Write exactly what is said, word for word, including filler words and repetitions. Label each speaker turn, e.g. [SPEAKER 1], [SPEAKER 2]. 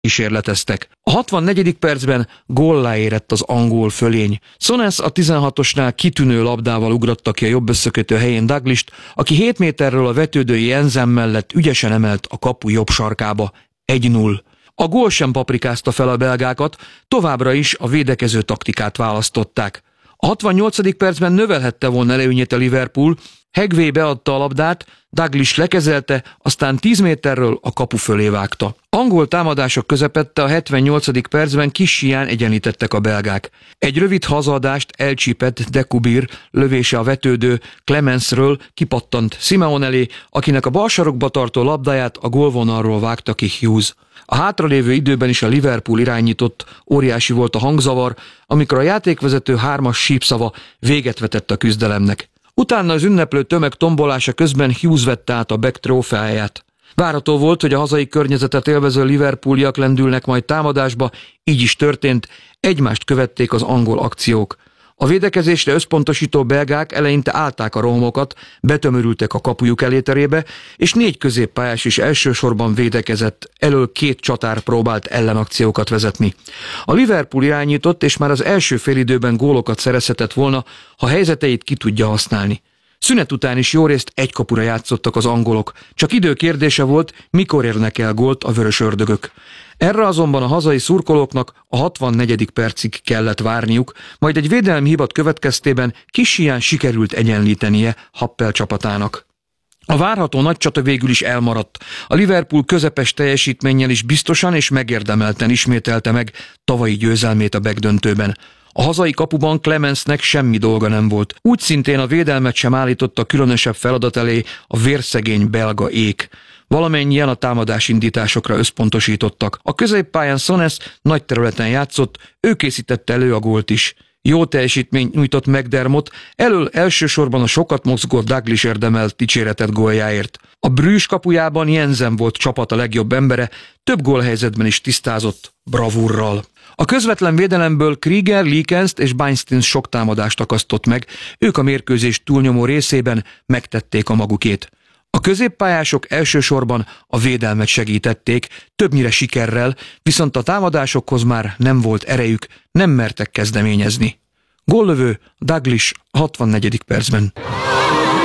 [SPEAKER 1] kísérleteztek. A hatvannegyedik percben góllá érett az angol fölény. Soness a tizenhatosnál kitűnő labdával ugratta ki a jobb összekötő helyén Dalglist, aki hét méterről a vetődői Jensen mellett ügyesen emelt a kapu jobb sarkába. egy null. A gól sem paprikázta fel a belgákat, továbbra is a védekező taktikát választották. A hatvannyolcadik percben növelhette volna előnyét a Liverpool, Hegway beadta a labdát, Dalglish lekezelte, aztán tíz méterről a kapu fölé vágta. Angol támadások közepette a hetvennyolcadik percben kis híján egyenlítettek a belgák. Egy rövid hazaadást elcsípett De Cubir lövése a vetődő Clemensről kipattant Simeone elé, akinek a bal sarokba tartó labdáját a gólvonalról vágta ki Hughes. A hátralévő időben is a Liverpool irányított, óriási volt a hangzavar, amikor a játékvezető hármas sípszava véget vetett a küzdelemnek. Utána az ünneplő tömeg tombolása közben Hughes vette át a back trófeáját. Várható volt, hogy a hazai környezetet élvező liverpooliak lendülnek majd támadásba, így is történt, egymást követték az angol akciók. A védekezésre összpontosító belgák eleinte állták a rohamokat, betömörültek a kapujuk eléterébe, és négy középpályás is elsősorban védekezett, elől két csatár próbált ellenakciókat vezetni. A Liverpool irányított, és már az első félidőben gólokat szerezhetett volna, ha helyzeteit ki tudja használni. Szünet után is jó részt egy kapura játszottak az angolok, csak idő kérdése volt, mikor érnek el gólt a vörös ördögök. Erre azonban a hazai szurkolóknak a hatvannegyedik percig kellett várniuk, majd egy védelmi hibat következtében kis híján sikerült egyenlítenie Happel csapatának. A várható nagy csata végül is elmaradt. A Liverpool közepes teljesítménnyel is biztosan és megérdemelten ismételte meg tavalyi győzelmét a begdöntőben. A hazai kapuban Clemensnek semmi dolga nem volt. Úgy szintén a védelmet sem állította különösebb feladat elé a vérszegény belga ék. Valamennyien a támadásindításokra összpontosítottak. A középpályán Soness nagy területen játszott, ő készítette elő a gólt is. Jó teljesítményt nyújtott McDermott, elől elsősorban a sokat mozgó Dalglish érdemelt dicséretet góljáért. A Bruges kapujában Jensen volt csapata legjobb embere, több gólhelyzetben is tisztázott bravúrral. A közvetlen védelemből Krieger, Liekens és Beinstein sok támadást akasztott meg, ők a mérkőzés túlnyomó részében megtették a magukét. A középpályások elsősorban a védelmet segítették, többnyire sikerrel, viszont a támadásokhoz már nem volt erejük, nem mertek kezdeményezni. Góllövő Dalglish hatvannegyedik percben.